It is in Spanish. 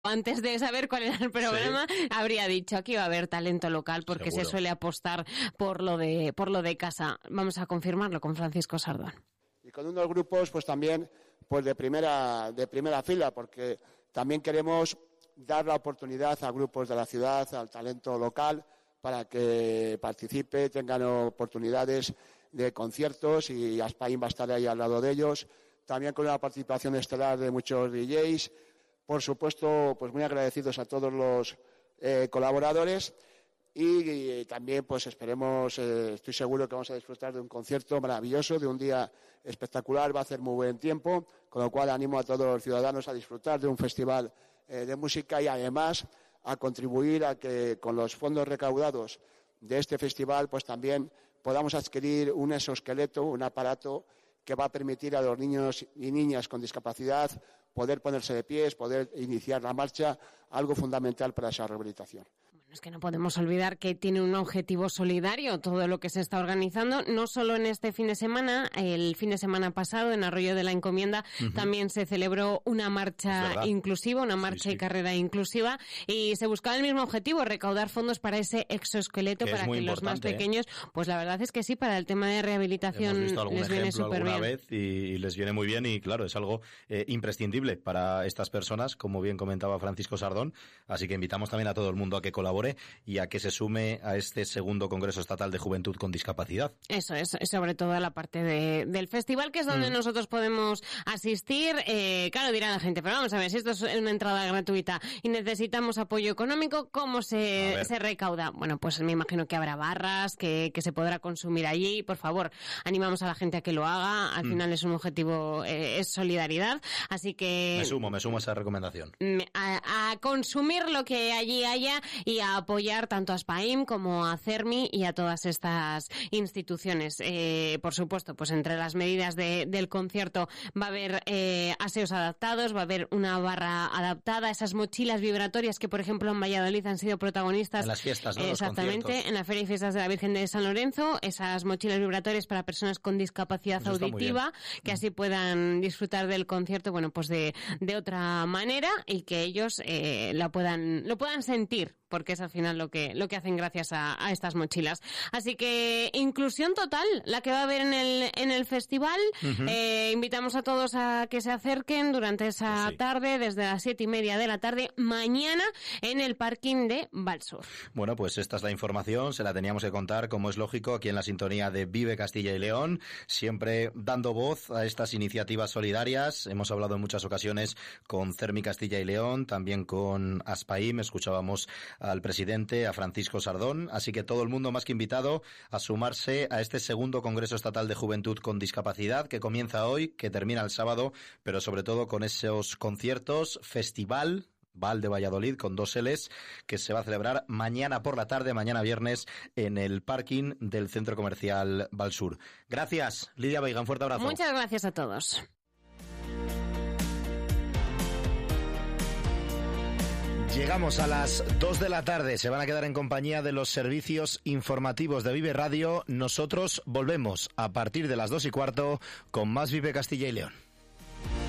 antes de saber cuál era el programa, habría dicho aquí va a haber talento local porque seguro. Se suele apostar por lo de casa. Vamos a confirmarlo con Francisco Sardón. Y con unos grupos pues también pues de primera fila, porque también queremos dar la oportunidad a grupos de la ciudad, al talento local, para que participe, tengan oportunidades de conciertos, y Aspaim va a estar ahí al lado de ellos, también con una participación estelar de muchos DJs. Por supuesto, pues muy agradecidos a todos los colaboradores, y también pues esperemos, estoy seguro que vamos a disfrutar de un concierto maravilloso, de un día espectacular, va a hacer muy buen tiempo, con lo cual animo a todos los ciudadanos a disfrutar de un festival de música, y además a contribuir a que con los fondos recaudados de este festival pues también podamos adquirir un exoesqueleto, un aparato que va a permitir a los niños y niñas con discapacidad poder ponerse de pies, poder iniciar la marcha, algo fundamental para esa rehabilitación. Bueno, es que no podemos olvidar que tiene un objetivo solidario todo lo que se está organizando, no solo en este fin de semana, el fin de semana pasado en Arroyo de la Encomienda también se celebró una marcha inclusiva, una marcha y carrera inclusiva, y se buscaba el mismo objetivo, recaudar fondos para ese exoesqueleto, para que los más pequeños, pues la verdad es que sí, para el tema de rehabilitación les viene súper bien. Vez y les viene muy bien, y claro, es algo imprescindible para estas personas, como bien comentaba Francisco Sardón, así que invitamos también a todo el mundo a que colabore y a que se sume a este segundo Congreso Estatal de Juventud con Discapacidad. Eso es, sobre todo a la parte del festival, que es donde nosotros podemos asistir. Claro, dirá la gente, pero vamos a ver, si esto es una entrada gratuita y necesitamos apoyo económico, ¿cómo se recauda? Bueno, pues me imagino que habrá barras, que se podrá consumir allí. Por favor, animamos a la gente a que lo haga. Al final es un objetivo, es solidaridad, así que me sumo a esa recomendación. A consumir lo que allí haya, y a apoyar tanto a Aspaim como a CERMI y a todas estas instituciones. Por supuesto, pues entre las medidas del concierto va a haber aseos adaptados, va a haber una barra adaptada, esas mochilas vibratorias que, por ejemplo, en Valladolid han sido protagonistas. En las fiestas, ¿no? Exactamente, en la Feria y Fiestas de la Virgen de San Lorenzo, esas mochilas vibratorias para personas con discapacidad auditiva, que así puedan disfrutar del concierto, bueno, pues de otra manera, y que ellos lo puedan sentir, porque es al final lo que hacen gracias a estas mochilas. Así que inclusión total la que va a haber en el festival. Invitamos a todos a que se acerquen durante esa tarde, desde las 7:30 de la tarde, mañana, en el parking de Valsur. Bueno, pues esta es la información, se la teníamos que contar, como es lógico, aquí en la sintonía de Vive Castilla y León, siempre dando voz a estas iniciativas solidarias. Hemos hablado en muchas ocasiones con CERMI Castilla y León, también con Aspaim, escuchábamos al presidente, a Francisco Sardón, así que todo el mundo más que invitado a sumarse a este segundo Congreso Estatal de Juventud con Discapacidad, que comienza hoy, que termina el sábado, pero sobre todo con esos conciertos, festival Val de Valladolid con 2 L's, que se va a celebrar mañana por la tarde, mañana viernes, en el parking del Centro Comercial Valsur. Gracias, Lidia Veiga, un fuerte abrazo. Muchas gracias a todos. Llegamos a las 2 de la tarde, se van a quedar en compañía de los servicios informativos de Vive Radio. Nosotros volvemos a partir de las 2:15 con más Vive Castilla y León.